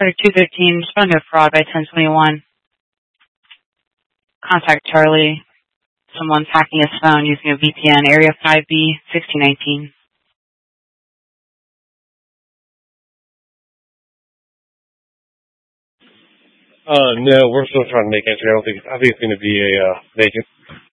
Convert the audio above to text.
Order 213, responding to fraud by 1021. Contact Charlie. Someone's hacking his phone using a VPN. Area 5B, 1619. No, we're still trying to make entry. I think it's going to be a vacant.